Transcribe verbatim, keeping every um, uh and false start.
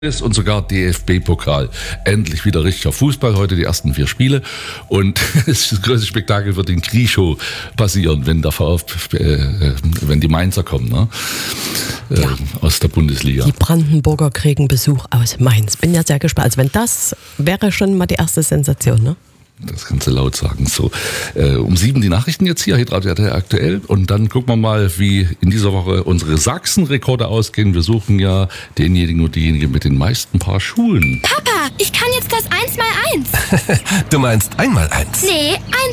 Und sogar D F B-Pokal. Endlich wieder richtiger Fußball. Heute die ersten vier Spiele. Und das größte Spektakel wird in Krichow passieren, wenn der VfB, äh, wenn die Mainzer kommen, ne? äh, ja. aus der Bundesliga. Die Brandenburger kriegen Besuch aus Mainz. Bin ja sehr gespannt. Also wenn das wäre schon mal die erste Sensation, ne? Das kannst du laut sagen. So, äh, um sieben die Nachrichten jetzt hier, Hitradio aktuell. Und dann gucken wir mal, wie in dieser Woche unsere Sachsen-Rekorde ausgehen. Wir suchen ja denjenigen und diejenige mit den meisten Paar Schuhen. Papa, ich kann jetzt das eins mal eins. Du meinst einmal eins? Nee, eins